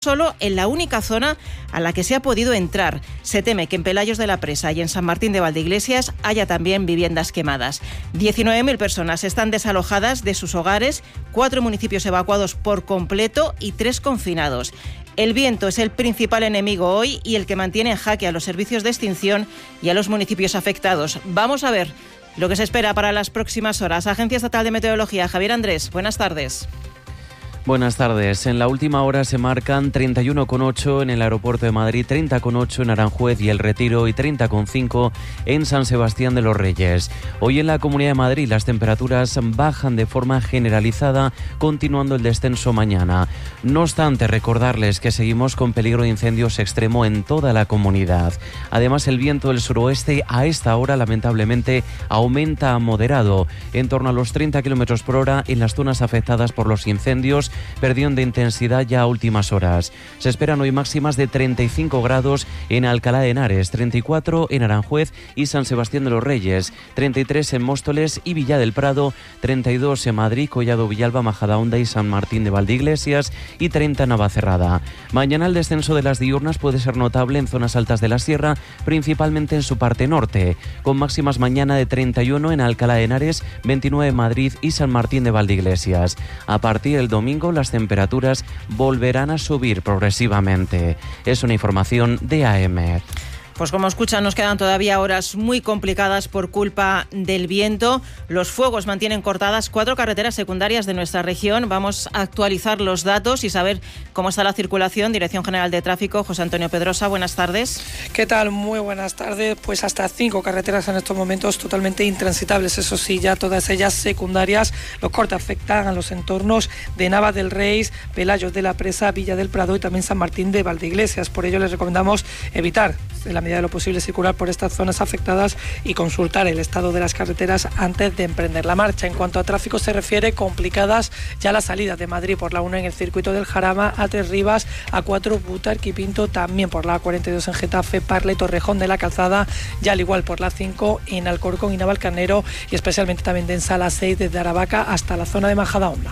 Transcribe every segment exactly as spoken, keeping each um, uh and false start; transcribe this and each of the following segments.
solo en la única zona a la que se ha podido entrar. Se teme que en Pelayos de la Presa y en San Martín de Valdeiglesias haya también viviendas quemadas. diecinueve mil personas están desalojadas de sus hogares, cuatro municipios evacuados por completo y tres confinados. El viento es el principal enemigo hoy y el que mantiene en jaque a los servicios de extinción y a los municipios afectados. Vamos a ver lo que se espera para las próximas horas. Agencia Estatal de Meteorología, Javier Andrés, buenas tardes. Buenas tardes. En la última hora se marcan treinta y uno coma ocho en el aeropuerto de Madrid, treinta coma ocho en Aranjuez y El Retiro y treinta coma cinco en San Sebastián de los Reyes. Hoy en la Comunidad de Madrid las temperaturas bajan de forma generalizada, continuando el descenso mañana. No obstante, recordarles que seguimos con peligro de incendios extremo en toda la comunidad. Además, el viento del suroeste a esta hora lamentablemente aumenta a moderado, en torno a los treinta kilómetros por hora en las zonas afectadas por los incendios, perdiendo de intensidad ya a últimas horas. Se esperan hoy máximas de treinta y cinco grados en Alcalá de Henares, treinta y cuatro en Aranjuez y San Sebastián de los Reyes, treinta y tres en Móstoles y Villa del Prado, treinta y dos en Madrid, Collado Villalba, Majadahonda y San Martín de Valdeiglesias y treinta en Navacerrada. Mañana el descenso de las diurnas puede ser notable en zonas altas de la sierra, principalmente en su parte norte, con máximas mañana de treinta y uno en Alcalá de Henares, veintinueve en Madrid y San Martín de Valdeiglesias. A partir del domingo las temperaturas volverán a subir progresivamente. Es una información de A M. Pues como escuchan, nos quedan todavía horas muy complicadas por culpa del viento. Los fuegos mantienen cortadas cuatro carreteras secundarias de nuestra región. Vamos a actualizar los datos y saber cómo está la circulación. Dirección General de Tráfico, José Antonio Pedrosa, buenas tardes. ¿Qué tal? Muy buenas tardes. Pues hasta cinco carreteras en estos momentos totalmente intransitables. Eso sí, ya todas ellas secundarias. Los cortes afectan a los entornos de Nava del Rey, Pelayos de la Presa, Villa del Prado y también San Martín de Valdeiglesias. Por ello les recomendamos evitar, en la medida de lo posible, circular por estas zonas afectadas y consultar el estado de las carreteras antes de emprender la marcha. En cuanto a tráfico se refiere, complicadas ya las salidas de Madrid por la uno en el circuito del Jarama, A tres Rivas, A cuatro Butarque y Pinto, también por la A cuarenta y dos en Getafe, Parla y Torrejón de la Calzada, ya al igual por la cinco en Alcorcón y Navalcarnero y especialmente también densa la seis desde Aravaca hasta la zona de Majadahonda.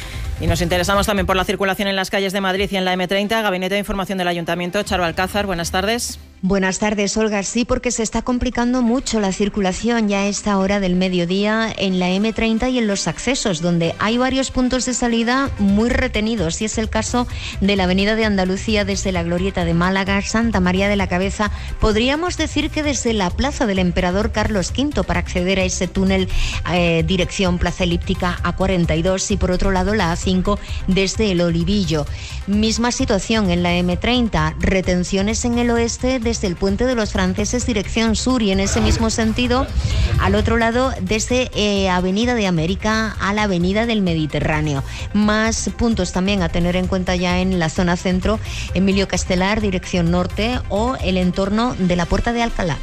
Y nos interesamos también por la circulación en las calles de Madrid y en la eme treinta. Gabinete de Información del Ayuntamiento, Charo Alcázar, buenas tardes. Buenas tardes, Olga. Sí, porque se está complicando mucho la circulación ya a esta hora del mediodía en la eme treinta y en los accesos, donde hay varios puntos de salida muy retenidos. Y es el caso de la Avenida de Andalucía desde la Glorieta de Málaga, Santa María de la Cabeza. Podríamos decir que desde la Plaza del Emperador Carlos quinto para acceder a ese túnel eh, dirección Plaza Elíptica A cuarenta y dos y por otro lado la A cinco desde el Olivillo. Misma situación en la eme treinta, retenciones en el oeste desde el Puente de los Franceses dirección sur y en ese mismo sentido al otro lado desde eh, Avenida de América a la Avenida del Mediterráneo. Más puntos también a tener en cuenta ya en la zona centro, Emilio Castelar dirección norte o el entorno de la Puerta de Alcalá.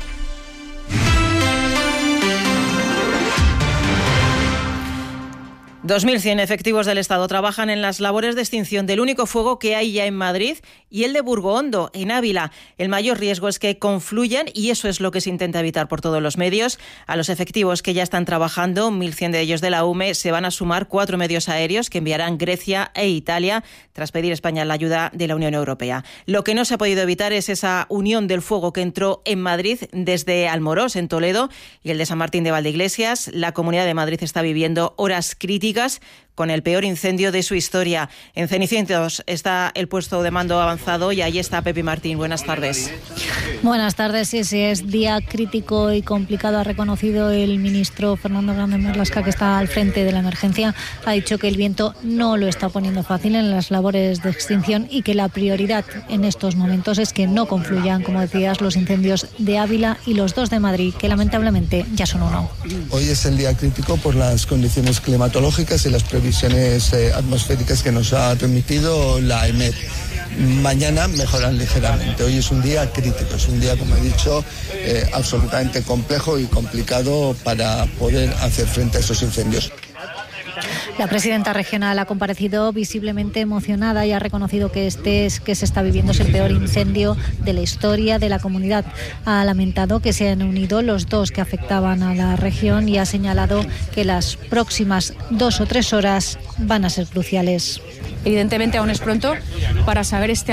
dos mil cien efectivos del Estado trabajan en las labores de extinción del único fuego que hay ya en Madrid y el de Burgohondo, en Ávila. El mayor riesgo es que confluyan y eso es lo que se intenta evitar por todos los medios. A los efectivos que ya están trabajando, mil cien de ellos de la U M E, se van a sumar cuatro medios aéreos que enviarán Grecia e Italia tras pedir España la ayuda de la Unión Europea. Lo que no se ha podido evitar es esa unión del fuego que entró en Madrid desde Almorós, en Toledo, y el de San Martín de Valdeiglesias. La Comunidad de Madrid está viviendo horas críticas con el peor incendio de su historia. En Cenicientos está el puesto de mando avanzado y ahí está Pepi Martín. Buenas tardes. Buenas tardes. Sí, sí, es día crítico y complicado. Ha reconocido el ministro Fernando Grande Marlaska, que está al frente de la emergencia. Ha dicho que el viento no lo está poniendo fácil en las labores de extinción y que la prioridad en estos momentos es que no confluyan, como decías, los incendios de Ávila y los dos de Madrid, que lamentablemente ya son uno. Hoy es el día crítico por las condiciones climatológicas y las previsiones eh, atmosféricas que nos ha remitido la E M E T. Mañana mejoran ligeramente. Hoy es un día crítico, es un día, como he dicho, eh, absolutamente complejo y complicado para poder hacer frente a esos incendios. La presidenta regional ha comparecido visiblemente emocionada y ha reconocido que este es, que se está viviendo es el peor incendio de la historia de la comunidad. Ha lamentado que se han unido los dos que afectaban a la región y ha señalado que las próximas dos o tres horas van a ser cruciales. Evidentemente aún es pronto para saber este